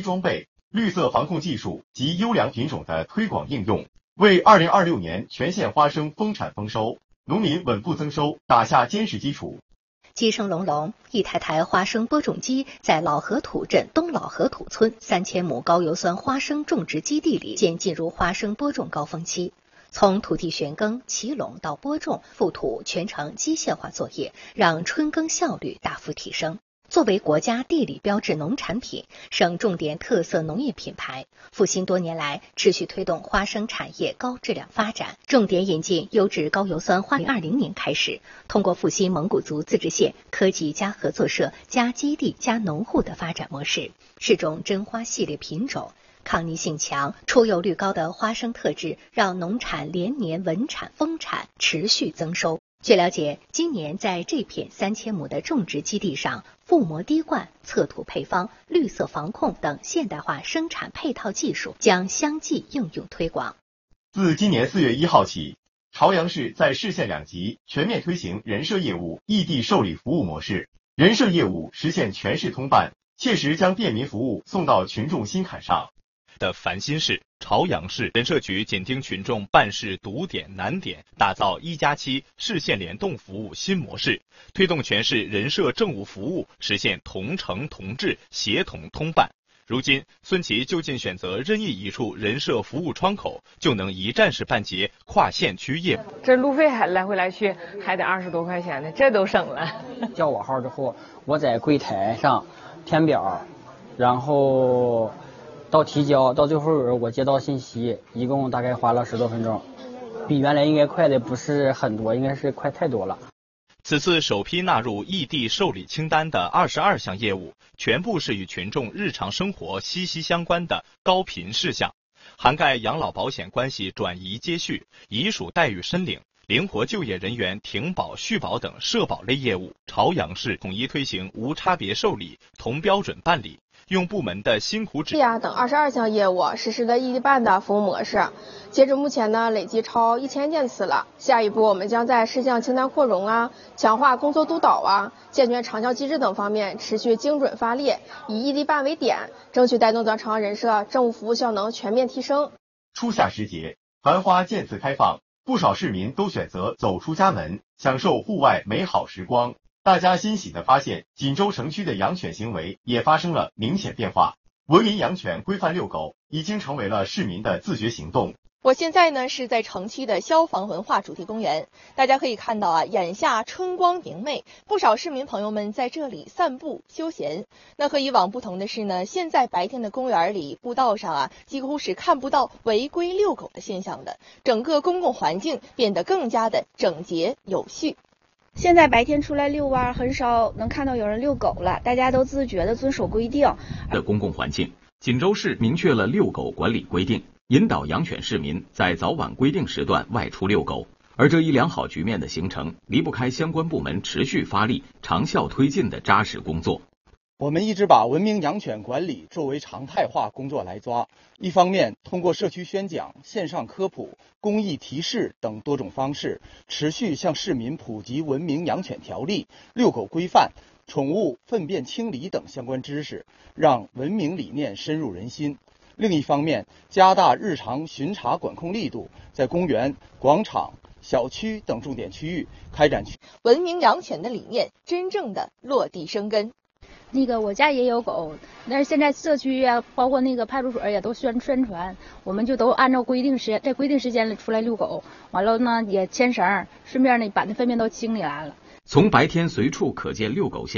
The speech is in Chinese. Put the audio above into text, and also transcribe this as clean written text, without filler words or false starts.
装备、绿色防控技术及优良品种的推广应用，为2026年全县花生丰产丰收、农民稳步增收打下坚实基础。 鸡声隆隆，一台台花生播种机在老河土镇东老河土村3000亩高油酸花生种植基地里渐进入花生播种高峰期。从土地旋耕、齐垄到播种、覆土，全程机械化作业，让春耕效率大幅提升。作为国家地理标志农产品、省重点特色农业品牌，阜新多年来持续推动花生产业高质量发展，重点引进优质高油酸花。2020年开始，通过阜新蒙古族自治县科技加合作社加基地加农户的发展模式，是种真花系列品种。抗逆性强、出油率高的花生特质，让农产连年稳产丰产，持续增收。据了解，今年在这片3000亩的种植基地上，覆膜滴灌、测土配方、绿色防控等现代化生产配套技术将相继应用推广。 自今年4月1号起，朝阳市在市县2级全面推行人社业务异地受理服务模式，人社业务实现全市通办，切实将便民服务送到群众心坎上。 的繁新市、朝阳市人社局紧盯群众办事堵点难点，打造1+7市县联动服务新模式，推动全市人社政务服务实现同城同治、协同通办。如今，孙琦就近选择任意一处人社服务窗口，就能一站式办结跨县区业务。 这路费还来回来去还得20多块钱呢，这都省了。 叫我号之后，我在柜台上填表，然后到提交到最后我接到信息，一共大概花了10多分钟，比原来应该快的不是很多，应该是快太多了。 此次首批纳入异地受理清单的22项业务，全部是与群众日常生活息息相关的高频事项，涵盖养老保险关系转移接续、遗属待遇申领、灵活就业人员停保续保等社保类业务。朝阳市统一推行无差别受理、同标准办理，用部门的辛苦指等22项业务实施的异地办的服务模式，截至目前呢，累计超1000件次了。下一步我们将在事项清单扩容强化工作督导健全长效机制等方面持续精准发力，以异地办为点，争取带动咱朝阳人社政务服务效能全面提升。 初夏时节，繁花渐次开放，不少市民都选择走出家门，享受户外美好时光。大家欣喜地发现，锦州城区的养犬行为也发生了明显变化，文明养犬规范遛狗已经成为了市民的自觉行动。 我现在呢是在城区的消防文化主题公园，大家可以看到眼下春光明媚，不少市民朋友们在这里散步休闲。那和以往不同的是呢，现在白天的公园里步道上几乎是看不到违规遛狗的现象的，整个公共环境变得更加的整洁有序。 现在白天出来遛弯，很少能看到有人遛狗了，大家都自觉地遵守规定。 的公共环境，锦州市明确了遛狗管理规定，引导养犬市民在早晚规定时段外出遛狗。而这一良好局面的形成，离不开相关部门持续发力、长效推进的扎实工作。 我们一直把文明养犬管理作为常态化工作来抓，一方面通过社区宣讲、线上科普、公益提示等多种方式，持续向市民普及文明养犬条例、遛狗规范、宠物粪便清理等相关知识，让文明理念深入人心。另一方面，加大日常巡查管控力度，在公园、广场、小区等重点区域开展文明养犬的理念，真正的落地生根。 我家也有狗，但是现在社区包括派出所也都宣传，我们就都按照规定时间里出来遛狗，完了呢也牵绳，顺便把那粪便都清理来了。 从白天随处可见遛狗现